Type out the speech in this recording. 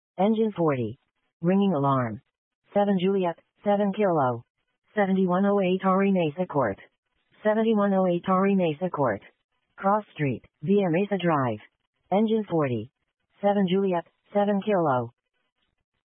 Engine 40. Ringing alarm. 7 Juliet, 7 Kilo. 7108 Ari Mesa Court. 7108 Ari Mesa Court. Cross Street, via Mesa Drive. Engine 40. 7 Juliet, 7 Kilo.